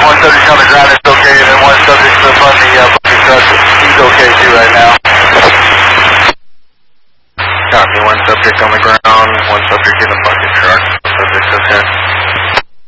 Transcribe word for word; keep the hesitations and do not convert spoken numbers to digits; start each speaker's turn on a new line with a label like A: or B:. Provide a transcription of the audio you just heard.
A: one subject on the ground is okay, and then one subject up on the uh, bucket truck, he's okay too right now. Copy, one subject on the ground, one subject in the bucket truck, subject's okay.